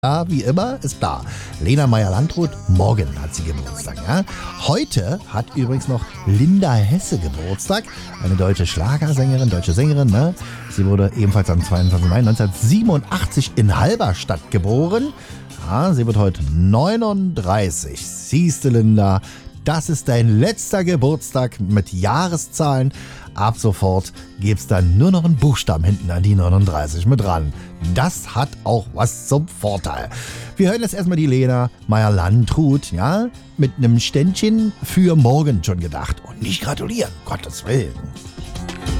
Ja, wie immer ist da. Lena Meyer-Landrut, morgen hat sie Geburtstag. Ja? Heute hat übrigens noch Linda Hesse Geburtstag, eine deutsche Schlagersängerin, deutsche Sängerin. Ne? Sie wurde ebenfalls am 22. Mai 1987 in Halberstadt geboren. Ja, sie wird heute 39. Siehste, Linda, das ist dein letzter Geburtstag mit Jahreszahlen. Ab sofort gibt's dann nur noch einen Buchstaben hinten an die 39 mit ran. Das hat auch was zum Vorteil. Wir hören jetzt erstmal die Lena Meyer-Landrut, ja, mit einem Ständchen für morgen schon gedacht. Und nicht gratulieren, Gottes Willen.